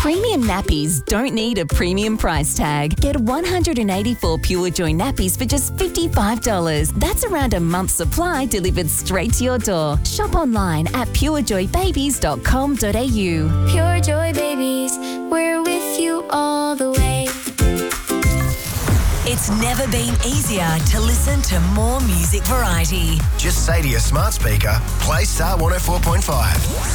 Premium nappies don't need a premium price tag. Get 184 Pure Joy nappies for just $55. That's around a month's supply delivered straight to your door. Shop online at purejoybabies.com.au. Pure Joy Babies, we're with you all the way. It's never been easier to listen to more music variety. Just say to your smart speaker, play Star 104.5.